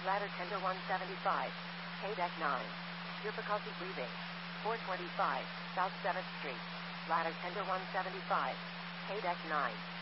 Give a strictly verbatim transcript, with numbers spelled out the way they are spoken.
Ladder tender one seventy-five. K-Deck nine. Difficulty breathing. four twenty-five, South seventh Street. Ladder tender one seventy-five. K-Deck nine.